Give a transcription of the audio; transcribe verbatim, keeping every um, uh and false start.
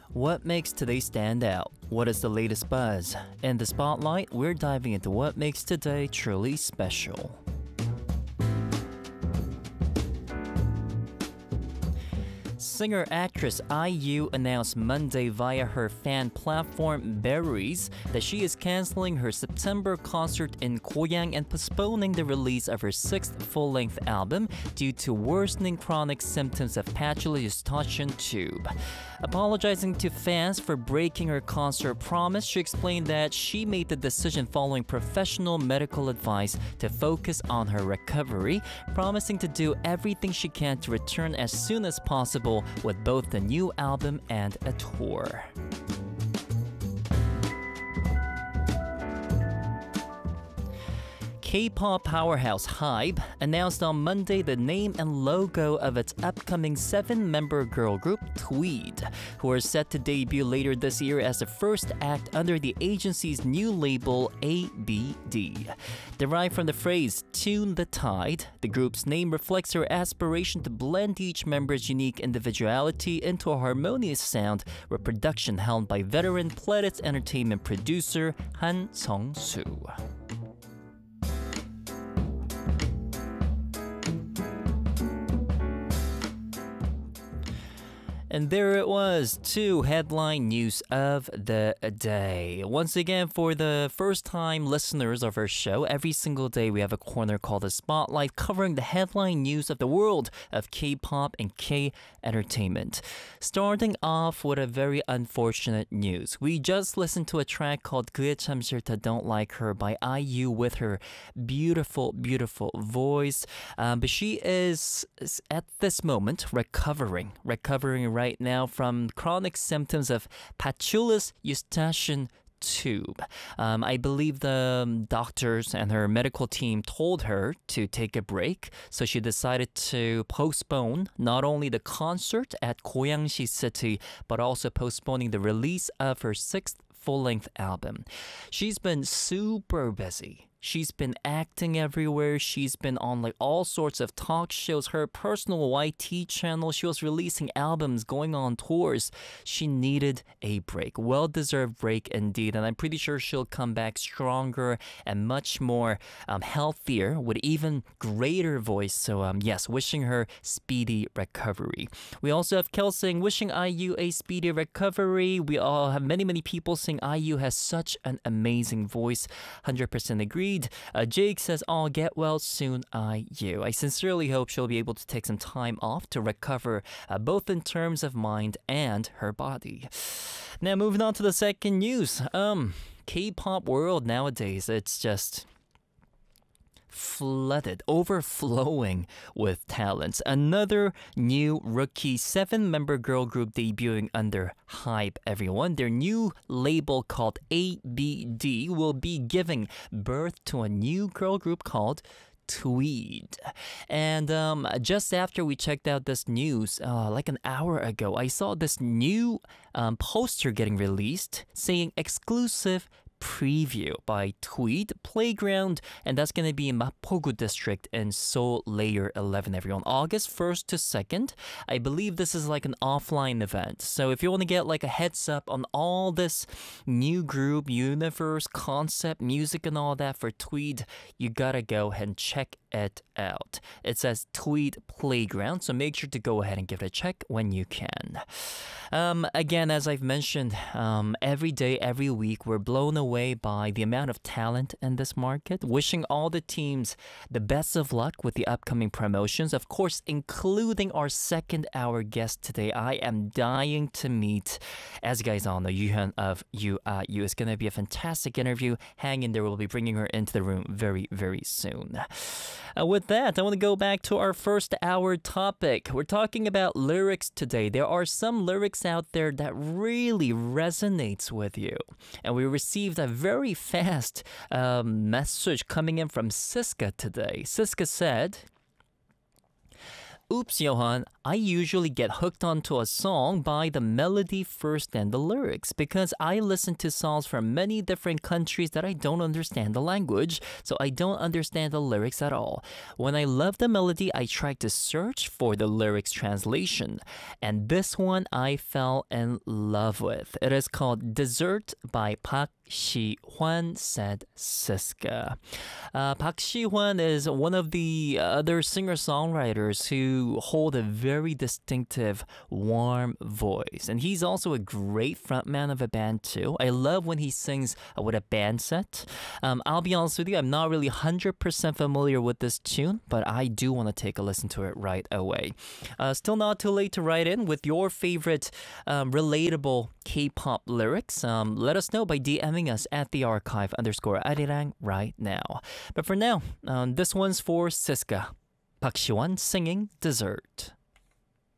What makes today stand out? What is the latest buzz? In the spotlight, we're diving into what makes today truly special. Singer-actress I U announced Monday via her fan platform Berries that she is canceling her September concert in Goyang and postponing the release of her sixth full-length album due to worsening chronic symptoms of patulous eustachian tube. Apologizing to fans for breaking her concert promise, she explained that she made the decision following professional medical advice to focus on her recovery, promising to do everything she can to return as soon as possible with both the new album and a tour. K-pop powerhouse HYBE announced on Monday the name and logo of its upcoming seven-member girl group Tweed, who are set to debut later this year as the first act under the agency's new label A B D. Derived from the phrase "Tune the Tide," the group's name reflects her aspiration to blend each member's unique individuality into a harmonious sound, with production helmed by veteran Pledis Entertainment producer Han Sung-soo. And there it was, two headline news of the day. Once again, for the first-time listeners of our show, every single day we have a corner called The Spotlight covering the headline news of the world of K-pop and K-entertainment. Starting off with a very unfortunate news. We just listened to a track called 그게 참 싫다, Don't Like Her by I U with her beautiful, beautiful voice. Um, but she is, at this moment, recovering, recovering right now from chronic symptoms of patulous eustachian tube. Um, I believe the um, doctors and her medical team told her to take a break, so she decided to postpone not only the concert at Goyangsi City, but also postponing the release of her sixth full-length album. She's been super busy. She's been acting everywhere. She's been on like all sorts of talk shows. Her personal Y T channel. She was releasing albums, going on tours. She needed a break. Well-deserved break indeed. And I'm pretty sure she'll come back stronger and much more um, healthier with even greater voice. So um, yes, wishing her speedy recovery. We also have Kelsing wishing I U a speedy recovery. We all have many, many people saying I U has such an amazing voice. one hundred percent agree. Uh, Jake says, "I'll get well soon, I U." I sincerely hope she'll be able to take some time off to recover, uh, both in terms of mind and her body. Now, moving on to the second news. Um, K-pop world nowadays, it's just flooded, overflowing with talents. Another new rookie seven-member girl group debuting under HYBE, everyone. Their new label called A B D will be giving birth to a new girl group called Tweed. And um, just after we checked out this news, uh, like an hour ago, I saw this new um, poster getting released saying exclusive preview by Tweed Playground, and that's going to be in Mapogu District in Seoul Layer eleven, everyone. August first to second. I believe this is like an offline event. So if you want to get like a heads up on all this new group, universe, concept, music and all that for Tweed, you gotta go ahead and check it out. It says Tweed Playground, so make sure to go ahead and give it a check when you can. Um, again, as I've mentioned, um, every day, every week, we're blown away by the amount of talent in this market. Wishing all the teams the best of luck with the upcoming promotions. Of course, including our second hour guest today. I am dying to meet, as you guys all know, Yuhyun of U I U. It's going to be a fantastic interview. Hang in there. We'll be bringing her into the room very, very soon. Uh, with that, I want to go back to our first hour topic. We're talking about lyrics today. There are some lyrics out there that really resonates with you. And we received a very fast um, message coming in from Siska today. Siska said, Oops, Johan, I usually get hooked onto a song by the melody first and the lyrics because I listen to songs from many different countries that I don't understand the language, so I don't understand the lyrics at all. When I love the melody, I try to search for the lyrics translation. And this one I fell in love with. It is called Dessert by Park Shi-hwan, said Siska. Uh, Park Shi-hwan is one of the other singer-songwriters who hold a very distinctive, warm voice. And he's also a great frontman of a band too. I love when he sings with a band set. Um, I'll be honest with you, I'm not really one hundred percent familiar with this tune, but I do want to take a listen to it right away. Uh, still not too late to write in with your favorite um, relatable K-pop lyrics. Um, let us know by DMing us at the archive underscore arirang right now. But for now, um, this one's for Siska. Park Shi-hwan singing Dessert.